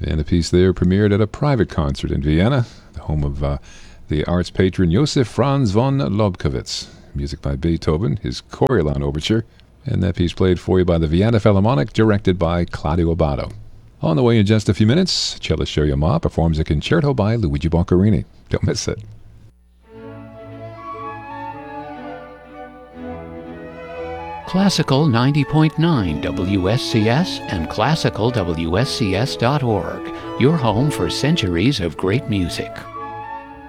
And the piece there premiered at a private concert in Vienna, the home of the arts patron Josef Franz von Lobkowitz. Music by Beethoven, his Coriolan Overture, and that piece played for you by the Vienna Philharmonic, directed by Claudio Abbado. On the way in just a few minutes, cellist Sherry Ma performs a concerto by Luigi Boccherini. Don't miss it. Classical 90.9 WSCS and classicalwscs.org, your home for centuries of great music.